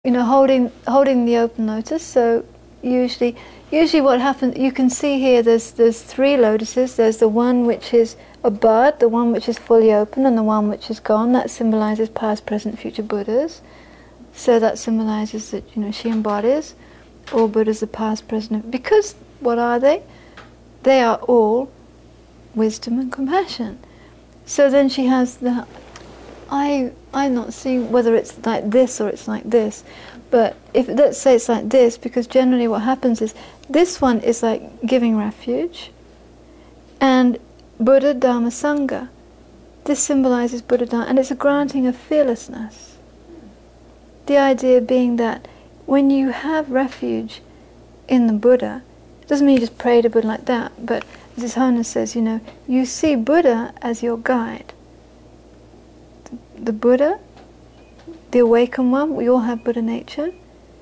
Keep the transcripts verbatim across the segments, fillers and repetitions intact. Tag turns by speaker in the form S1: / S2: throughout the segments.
S1: you know, holding holding the open lotus. So usually, usually what happens, you can see here. There's there's three lotuses. There's the one which is a bud, the one which is fully open, and the one which is gone. That symbolizes past, present, future Buddhas. So that symbolizes that, you know, she embodies all Buddhas, the past, present. Because what are they? They are all wisdom and compassion. So then she has the. I I'm not seeing whether it's like this or it's like this, but if let's say it's like this, because generally what happens is this one is like giving refuge, and Buddha, Dharma, Sangha. This symbolizes Buddha, Dharma, and it's a granting of fearlessness. The idea being that when you have refuge in the Buddha, it doesn't mean you just pray to Buddha like that, but as His Holiness says, you know, you see Buddha as your guide. The Buddha, the awakened one, we all have Buddha nature.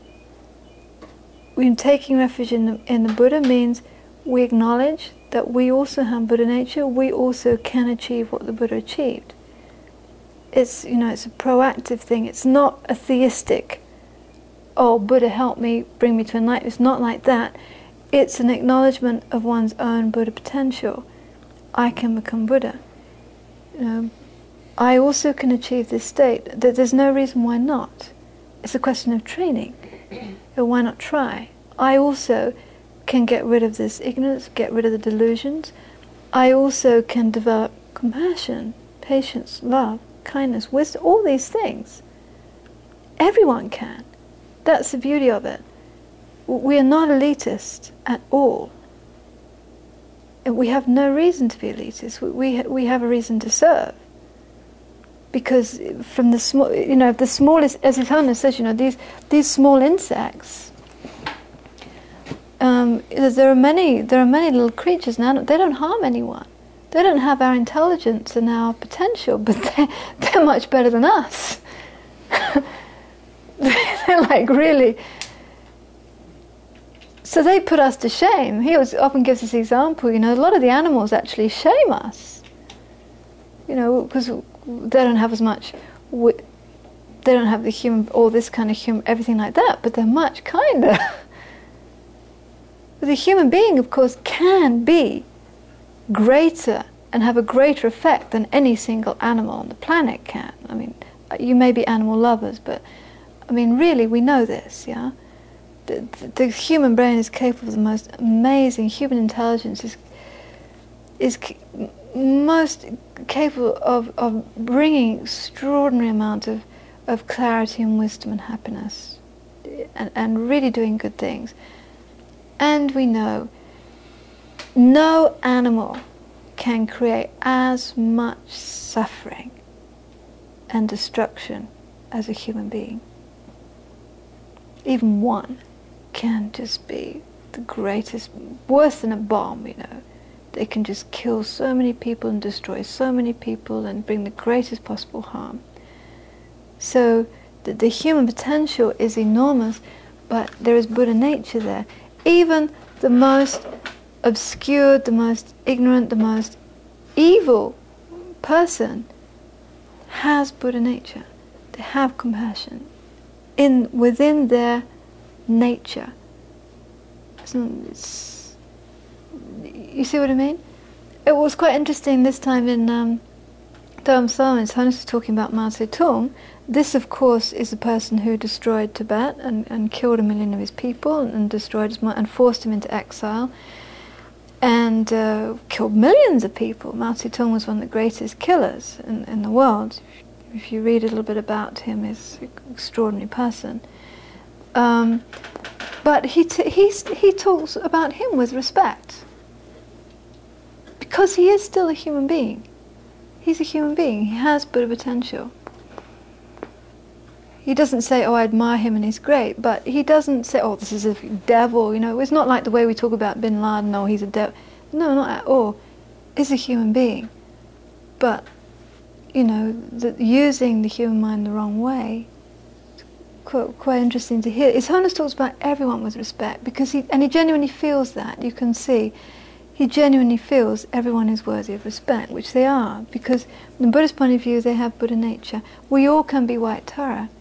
S1: When taking refuge in the, in the Buddha means we acknowledge that we also have Buddha nature, we also can achieve what the Buddha achieved. It's, you know, it's a proactive thing. It's not a theistic, oh, Buddha help me, bring me to enlightenment. It's not like that. It's an acknowledgement of one's own Buddha potential. I can become Buddha. You know, I also can achieve this state. There's no reason why not. It's a question of training. So why not try? I also can get rid of this ignorance, get rid of the delusions. I also can develop compassion, patience, love, kindness, wisdom, all these things. Everyone can. That's the beauty of it. We are not elitist at all. And we have no reason to be elitist. We, we have a reason to serve. Because from the small, you know, the smallest, as His Holiness says, you know, these these small insects. Um, there are many, there are many little creatures now. They don't harm anyone. They don't have our intelligence and our potential, but they're, they're much better than us. They're like really. So they put us to shame. He always often gives this example. You know, a lot of the animals actually shame us. You know, because they don't have as much, they don't have the human, all this kind of human, everything like that, but they're much kinder. But the human being, of course, can be greater and have a greater effect than any single animal on the planet can. I mean, you may be animal lovers, but I mean, really, we know this, yeah? The, the, the human brain is capable of the most amazing, human intelligence is, is most capable of, of bringing extraordinary amount of, of clarity and wisdom and happiness, and, and really doing good things. And we know no animal can create as much suffering and destruction as a human being. Even one can just be the greatest, worse than a bomb, you know. They can just kill so many people and destroy so many people and bring the greatest possible harm. So the, the human potential is enormous, but there is Buddha nature there. Even the most obscured, the most ignorant, the most evil person has Buddha nature. They have compassion in within their nature. It's, you see what I mean? It was quite interesting this time in um, Dharamsala, His Holiness was talking about Mao Zedong. This, of course, is the person who destroyed Tibet and, and killed a million of his people and, and destroyed his and forced him into exile and uh, killed millions of people. Mao Zedong was one of the greatest killers in, in the world. If you read a little bit about him, he's an extraordinary person. Um, but he t- he's, he talks about him with respect. Because he is still a human being. He's a human being. He has Buddha potential. He doesn't say, oh, I admire him and he's great, but he doesn't say, oh, this is a devil, you know. It's not like the way we talk about Bin Laden, oh, he's a devil. No, not at all. He's a human being. But, you know, the, using the human mind the wrong way, quite, quite interesting to hear. His Holiness talks about everyone with respect, because he, and he genuinely feels that, you can see. He genuinely feels everyone is worthy of respect, which they are, because from the Buddhist point of view, they have Buddha nature. We all can be White Tara.